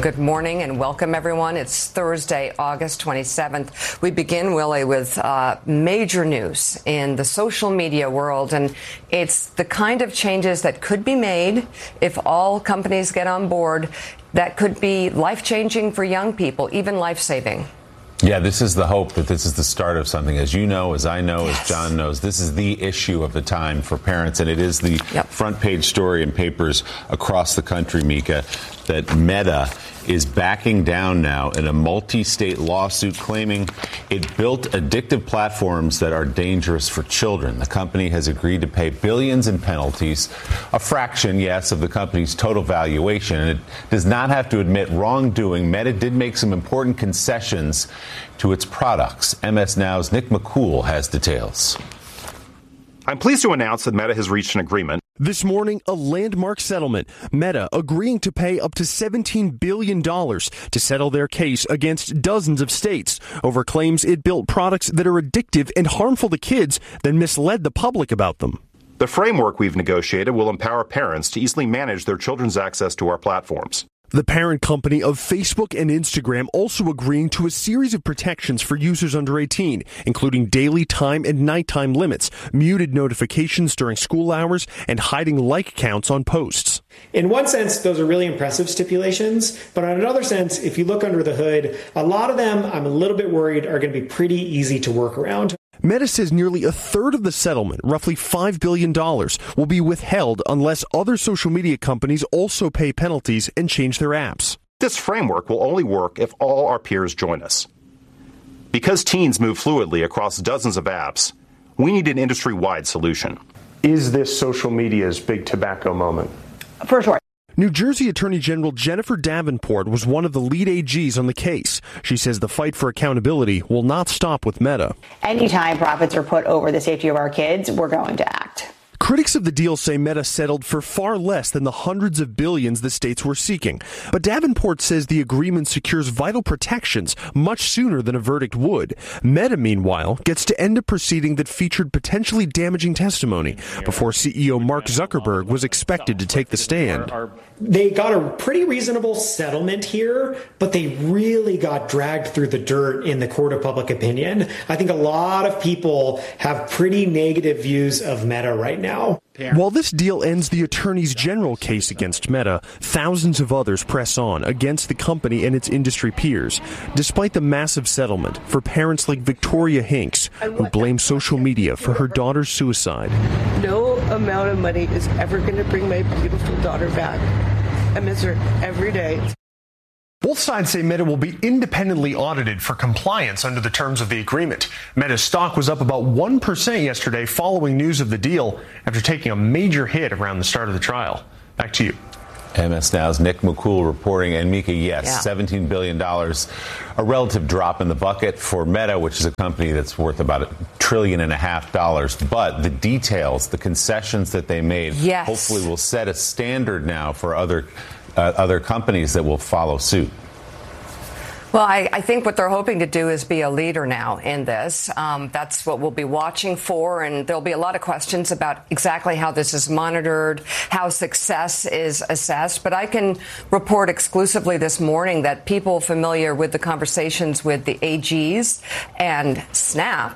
Good morning and welcome, everyone. It's Thursday, August 27th. We begin, Willie, with major news in the social media world, and it's the kind of changes that could be made if all companies get on board that could be life-changing for young people, even life-saving. Yeah, this is the hope that this is the start of something. As you know, as I know, as John knows, this is the issue of the time for parents, and it is the front page story in papers across the country, Mika, that Meta is backing down now in a multi-state lawsuit claiming it built addictive platforms that are dangerous for children. The company has agreed to pay billions in penalties, a fraction, yes, of the company's total valuation, and it does not have to admit wrongdoing. Meta did make some important concessions to its products. MS Now's Nick McCool has details. I'm pleased to announce that Meta has reached an agreement. This morning, a landmark settlement, Meta agreeing to pay up to $17 billion to settle their case against dozens of states over claims it built products that are addictive and harmful to kids, then misled the public about them. The framework we've negotiated will empower parents to easily manage their children's access to our platforms. The parent company of Facebook and Instagram also agreeing to a series of protections for users under 18, including daily time and nighttime limits, muted notifications during school hours, and hiding like counts on posts. In one sense, those are really impressive stipulations, but on another sense, if you look under the hood, a lot of them, I'm a little bit worried, are going to be pretty easy to work around. Meta says nearly a third of the settlement, roughly $5 billion, will be withheld unless other social media companies also pay penalties and change their apps. This framework will only work if all our peers join us. Because teens move fluidly across dozens of apps, we need an industry-wide solution. Is this social media's big tobacco moment? For sure. New Jersey Attorney General Jennifer Davenport was one of the lead AGs on the case. She says the fight for accountability will not stop with Meta. Anytime profits are put over the safety of our kids, we're going to act. Critics of the deal say Meta settled for far less than the hundreds of billions the states were seeking. But Davenport says the agreement secures vital protections much sooner than a verdict would. Meta, meanwhile, gets to end a proceeding that featured potentially damaging testimony before CEO Mark Zuckerberg was expected to take the stand. They got a pretty reasonable settlement here, but they really got dragged through the dirt in the court of public opinion. I think a lot of people have pretty negative views of Meta right now. While this deal ends the Attorney's General case against Meta, thousands of others press on against the company and its industry peers, despite the massive settlement for parents like Victoria Hinks, who blame social media for her daughter's suicide. No amount of money is ever going to bring my beautiful daughter back. I miss her every day. Both sides say Meta will be independently audited for compliance under the terms of the agreement. Meta's stock was up about 1% yesterday following news of the deal after taking a major hit around the start of the trial. Back to you. MS Now's Nick McCool reporting. And Mika, yes, $17 billion, a relative drop in the bucket for Meta, which is a company that's worth about $1.5 trillion. But the details, the concessions that they made, hopefully will set a standard now for other companies that will follow suit. Well, I think what they're hoping to do is be a leader now in this. That's what we'll be watching for, and there'll be a lot of questions about exactly how this is monitored, how success is assessed. But I can report exclusively this morning that people familiar with the conversations with the AGs and Snap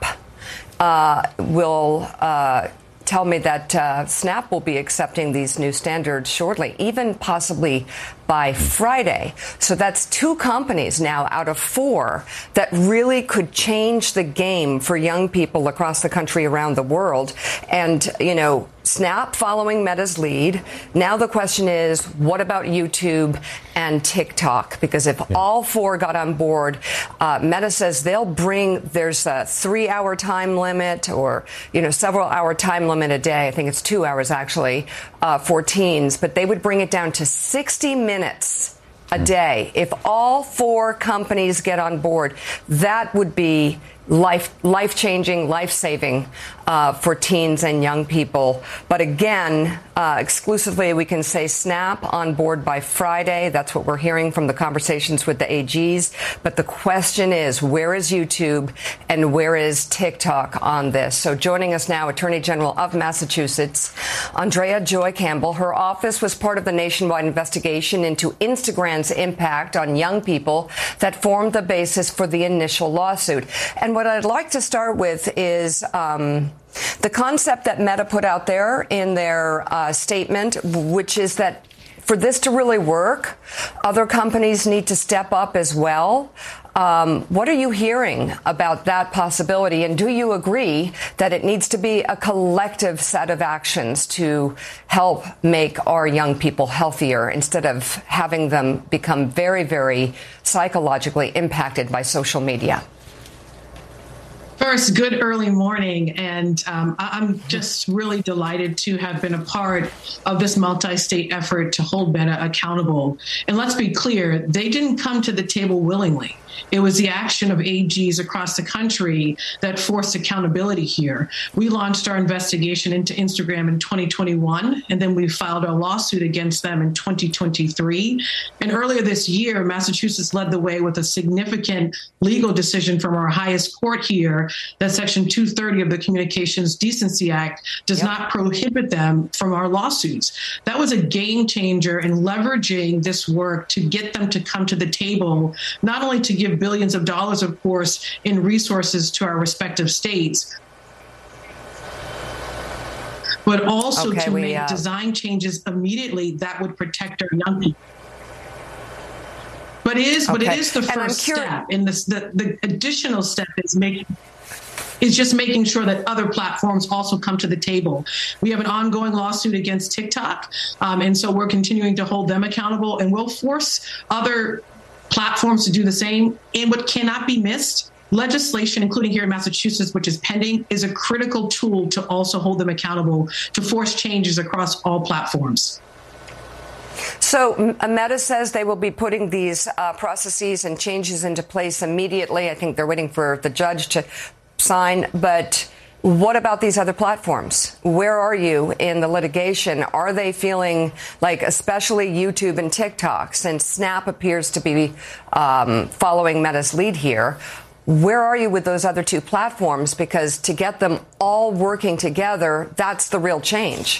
will tell me that Snap will be accepting these new standards shortly, even possibly by Friday. So that's 2 companies now out of 4 that really could change the game for young people across the country, around the world. And, you know, Snap following Meta's lead. Now the question is, what about YouTube and TikTok? Because if all 4 got on board, Meta says there's a 3-hour time limit, or, you know, several hour time limit a day. I think it's 2 hours actually, for teens, but they would bring it down to 60 minutes a day. If all 4 companies get on board, that would be life-changing, life-saving for teens and young people. But again, exclusively, we can say Snap on board by Friday. That's what we're hearing from the conversations with the AGs. But the question is, where is YouTube and where is TikTok on this? So joining us now, Attorney General of Massachusetts, Andrea Joy Campbell. Her office was part of the nationwide investigation into Instagram's impact on young people that formed the basis for the initial lawsuit. And what I'd like to start with is the concept that Meta put out there in their statement, which is that for this to really work, other companies need to step up as well. What are you hearing about that possibility? And do you agree that it needs to be a collective set of actions to help make our young people healthier instead of having them become very, very psychologically impacted by social media? First, good early morning, and I'm just really delighted to have been a part of this multi-state effort to hold Meta accountable. And let's be clear, they didn't come to the table willingly. It was the action of AGs across the country that forced accountability here. We launched our investigation into Instagram in 2021, and then we filed a lawsuit against them in 2023. And earlier this year, Massachusetts led the way with a significant legal decision from our highest court here that Section 230 of the Communications Decency Act does not prohibit them from our lawsuits. That was a game changer in leveraging this work to get them to come to the table, not only to give billions of dollars, of course, in resources to our respective states, but also to make design changes immediately that would protect our young people. But it is the first step. And the additional step is just making sure that other platforms also come to the table. We have an ongoing lawsuit against TikTok, and so we're continuing to hold them accountable, and we'll force other platforms to do the same. And what cannot be missed, legislation, including here in Massachusetts, which is pending, is a critical tool to also hold them accountable, to force changes across all platforms. So Meta says they will be putting these processes and changes into place immediately. I think they're waiting for the judge to sign. But what about these other platforms? Where are you in the litigation? Are they feeling like, especially YouTube and TikTok, since Snap appears to be following Meta's lead here, where are you with those other two platforms? Because to get them all working together, that's the real change.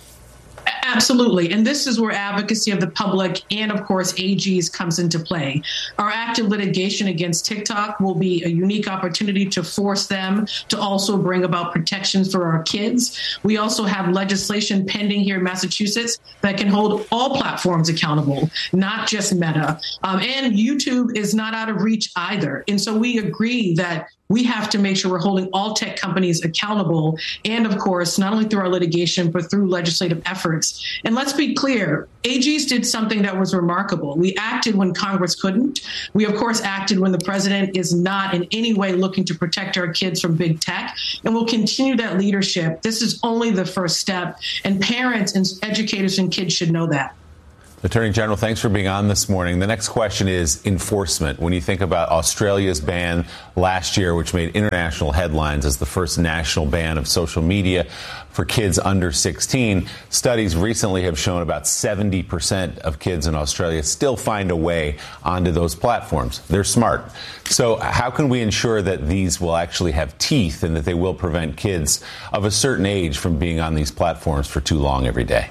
Absolutely. And this is where advocacy of the public and, of course, AGs comes into play. Our active litigation against TikTok will be a unique opportunity to force them to also bring about protections for our kids. We also have legislation pending here in Massachusetts that can hold all platforms accountable, not just Meta. And YouTube is not out of reach either. And so we agree that we have to make sure we're holding all tech companies accountable. And of course, not only through our litigation, but through legislative efforts. And let's be clear, AGs did something that was remarkable. We acted when Congress couldn't. We, of course, acted when the president is not in any way looking to protect our kids from big tech. And we'll continue that leadership. This is only the first step. And parents and educators and kids should know that. Attorney General, thanks for being on this morning. The next question is enforcement. When you think about Australia's ban last year, which made international headlines as the first national ban of social media for kids under 16, studies recently have shown about 70% of kids in Australia still find a way onto those platforms. They're smart. So how can we ensure that these will actually have teeth and that they will prevent kids of a certain age from being on these platforms for too long every day?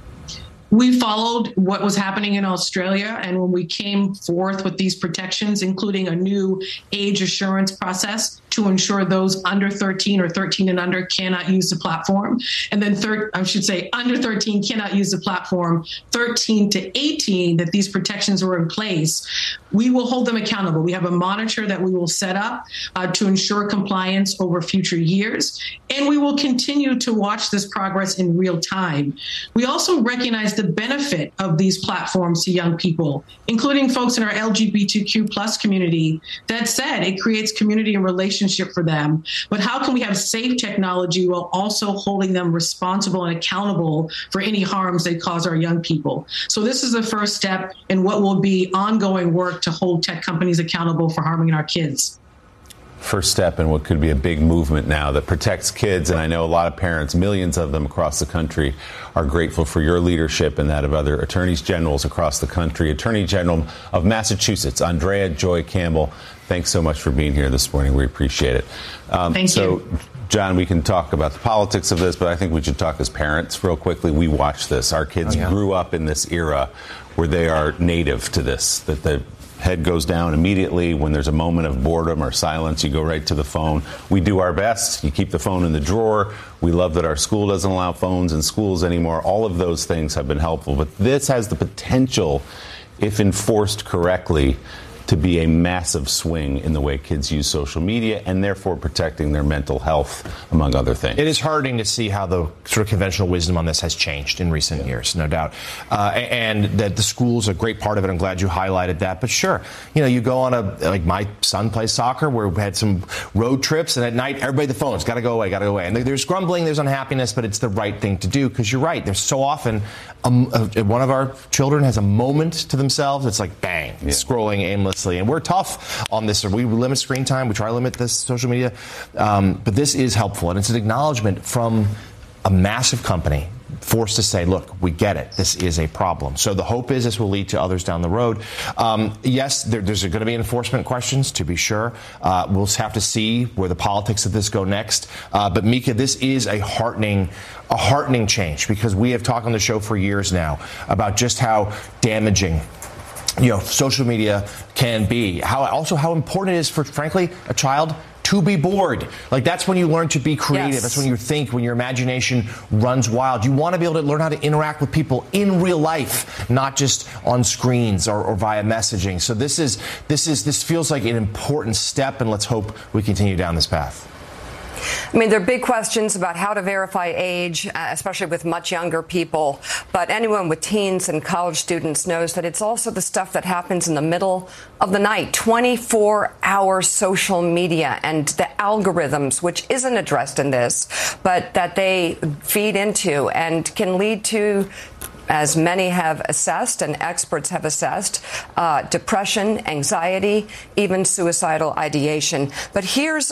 We followed what was happening in Australia, and when we came forth with these protections, including a new age assurance process to ensure those under 13 or 13 and under cannot use the platform, and then under 13 cannot use the platform, 13 to 18, that these protections were in place, we will hold them accountable. We have a monitor that we will set up to ensure compliance over future years, and we will continue to watch this progress in real time. We also recognize the benefit of these platforms to young people, including folks in our LGBTQ plus community. That said, it creates community and relationship for them. But how can we have safe technology while also holding them responsible and accountable for any harms they cause our young people? So this is the first step in what will be ongoing work to hold tech companies accountable for harming our kids. first step in what could be a big movement now that protects kids. And I know a lot of parents, millions of them across the country, are grateful for your leadership and that of other attorneys generals across the country. Attorney General of Massachusetts, Andrea Joy Campbell, thanks so much for being here this morning. We appreciate it. Thank you. John, we can talk about the politics of this, but I think we should talk as parents real quickly. We watch this. Our kids grew up in this era where they are native to this, that the head goes down immediately. When there's a moment of boredom or silence, you go right to the phone. We do our best. You keep the phone in the drawer. We love that our school doesn't allow phones in schools anymore. All of those things have been helpful. But this has the potential, if enforced correctly, to be a massive swing in the way kids use social media and therefore protecting their mental health, among other things. It is heartening to see how the sort of conventional wisdom on this has changed in recent years, no doubt. And that the school's a great part of it. I'm glad you highlighted that. But sure, you go on like my son plays soccer where we had some road trips, and at night, everybody the phone's got to go away. And there's grumbling, there's unhappiness, but it's the right thing to do because you're right. There's so often one of our children has a moment to themselves. It's like bang, scrolling aimlessly. And we're tough on this. We limit screen time. We try to limit this social media. But this is helpful. And it's an acknowledgement from a massive company forced to say, look, we get it. This is a problem. So the hope is this will lead to others down the road. Yes, there's going to be enforcement questions, to be sure. We'll have to see where the politics of this go next. But Mika, this is a heartening change because we have talked on the show for years now about just how damaging social media can be. How important it is for, frankly, a child to be bored. Like, that's when you learn to be creative. Yes. That's when you think, when your imagination runs wild. You want to be able to learn how to interact with people in real life, not just on screens or via messaging. So this feels like an important step, and let's hope we continue down this path. I mean, there are big questions about how to verify age, especially with much younger people. But anyone with teens and college students knows that it's also the stuff that happens in the middle of the night, 24-hour social media and the algorithms, which isn't addressed in this, but that they feed into and can lead to, as many have assessed and experts have assessed, depression, anxiety, even suicidal ideation. But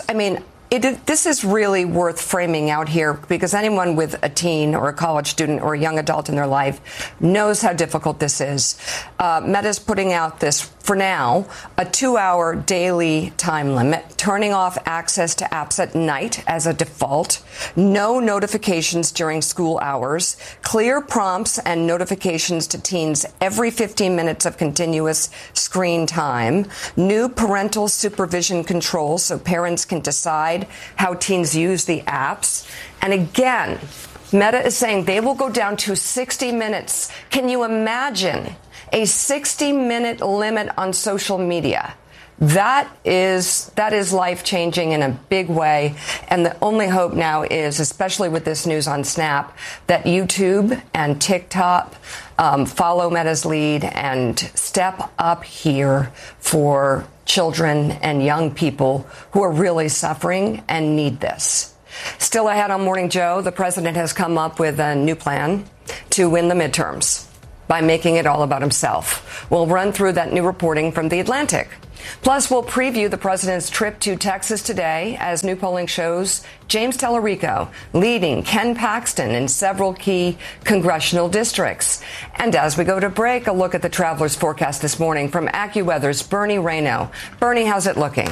this is really worth framing out here because anyone with a teen or a college student or a young adult in their life knows how difficult this is. Meta's putting out this, for now, a 2-hour daily time limit, turning off access to apps at night as a default, no notifications during school hours, clear prompts and notifications to teens every 15 minutes of continuous screen time, new parental supervision controls so parents can decide how teens use the apps. And again, Meta is saying they will go down to 60 minutes. Can you imagine a 60-minute limit on social media? That is life-changing in a big way. And the only hope now is, especially with this news on Snap, that YouTube and TikTok follow Meta's lead and step up here for children and young people who are really suffering and need this. Still ahead on Morning Joe, the president has come up with a new plan to win the midterms by making it all about himself. We'll run through that new reporting from The Atlantic. Plus, we'll preview the president's trip to Texas today as new polling shows James Tallarico leading Ken Paxton in several key congressional districts. And as we go to break, a look at the traveler's forecast this morning from AccuWeather's Bernie Rayno. Bernie, how's it looking?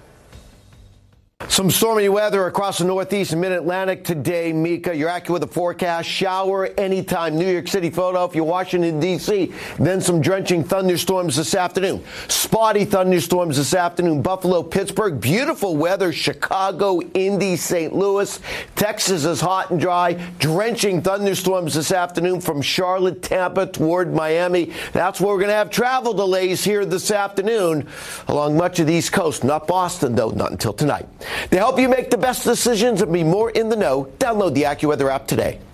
Some stormy weather across the Northeast and Mid-Atlantic today, Mika. Your AccuWeather forecast, shower anytime. New York City, Philadelphia, Washington, D.C. Then some drenching thunderstorms this afternoon. Spotty thunderstorms this afternoon. Buffalo, Pittsburgh. Beautiful weather. Chicago, Indy, St. Louis. Texas is hot and dry. Drenching thunderstorms this afternoon from Charlotte, Tampa toward Miami. That's where we're going to have travel delays here this afternoon along much of the East Coast. Not Boston, though, not until tonight. To help you make the best decisions and be more in the know, download the AccuWeather app today.